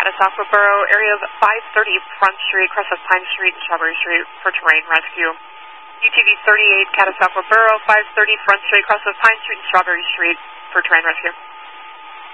Catasauqua Borough, area of 530 Front Street, cross of Pine Street and Strawberry Street for terrain rescue. UTV 38, Catasauqua Borough, 530 Front Street, cross of Pine Street and Strawberry Street for terrain rescue.